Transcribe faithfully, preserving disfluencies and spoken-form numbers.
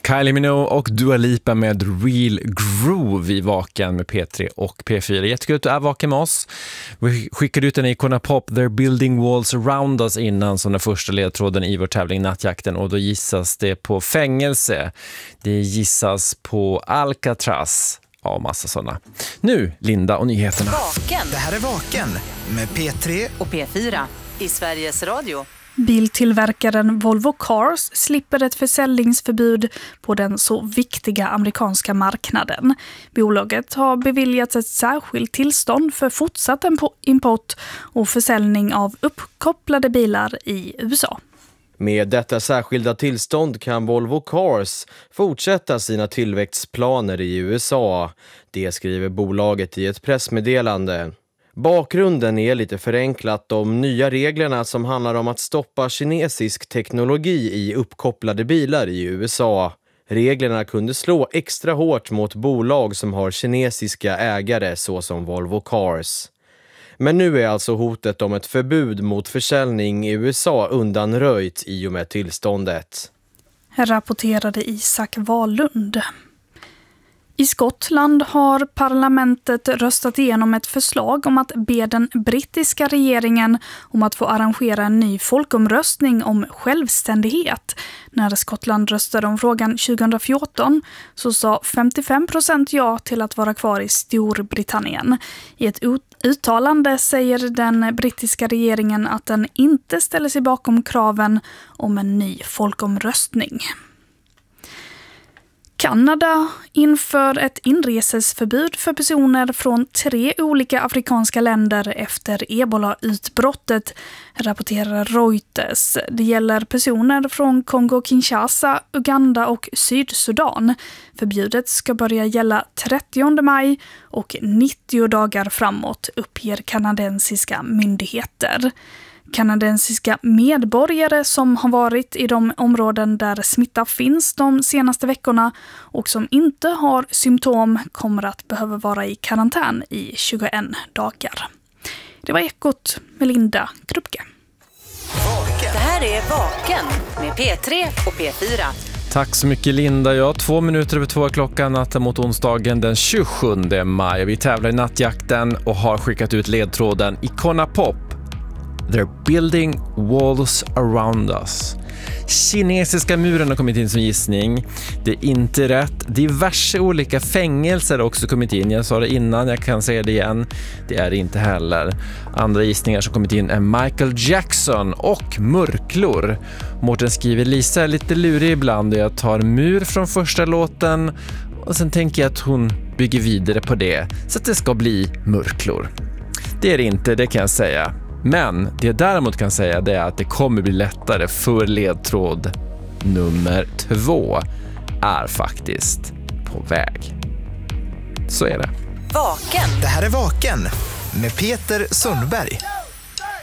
Kylie Minogue och Dua Lipa med Real Groove i Vaken med P tre och P fyra. Jättekul att du är vaken med oss. Vi skickade ut en Icona Pop, They're Building Walls Around Us innan som den första ledtråden i vår tävling Nattjakten, och då gissas det på fängelse. Det gissas på Alcatraz. Ja, massa sådana. Nu, Linda och nyheterna. Vaken. Det här är Vaken med P tre och P fyra i Sveriges Radio. Biltillverkaren Volvo Cars slipper ett försäljningsförbud på den så viktiga amerikanska marknaden. Bolaget har beviljats ett särskilt tillstånd för fortsatt import och försäljning av uppkopplade bilar i U S A. Med detta särskilda tillstånd kan Volvo Cars fortsätta sina tillväxtplaner i U S A. Det skriver bolaget i ett pressmeddelande. Bakgrunden är lite förenklat de nya reglerna som handlar om att stoppa kinesisk teknologi i uppkopplade bilar i U S A. Reglerna kunde slå extra hårt mot bolag som har kinesiska ägare såsom Volvo Cars. Men nu är alltså hotet om ett förbud mot försäljning i U S A undanröjt i och med tillståndet. Rapporterade Isak Wahlund. I Skottland har parlamentet röstat igenom ett förslag om att be den brittiska regeringen om att få arrangera en ny folkomröstning om självständighet. När Skottland röstade om frågan tjugohundrafjorton så sa femtiofem procent ja till att vara kvar i Storbritannien. I ett uttalande säger den brittiska regeringen att den inte ställer sig bakom kraven om en ny folkomröstning. Kanada inför ett inresesförbud för personer från tre olika afrikanska länder efter Ebola-utbrottet, rapporterar Reuters. Det gäller personer från Kongo-Kinshasa, Uganda och Sydsudan. Förbjudet ska börja gälla trettionde maj och nittio dagar framåt, uppger kanadensiska myndigheter. Kanadensiska medborgare som har varit i de områden där smitta finns de senaste veckorna och som inte har symptom kommer att behöva vara i karantän i tjugoen dagar. Det var Ekot med Linda Krupke. Det här är Vaken med P tre och P fyra. Tack så mycket Linda. Ja, två minuter över två klockan natten mot onsdagen den tjugosjunde maj. Vi tävlar i Nattjakten och har skickat ut ledtråden Icona Pop. They're building walls around us. Kinesiska muren har kommit in som gissning. Det är inte rätt. Diverse olika fängelser har också kommit in. Jag sa det innan, jag kan säga det igen. Det är det inte heller. Andra gissningar som kommit in är Michael Jackson och murklor. Mårten skriver Lisa är lite lurig ibland och jag tar mur från första låten och sen tänker jag att hon bygger vidare på det så att det ska bli murklor. Det är det inte, det kan jag säga. Men det jag däremot kan säga det är att det kommer bli lättare för ledtråd nummer två är faktiskt på väg. Så är det. Vaken. Det här är Vaken med Peter Sundberg.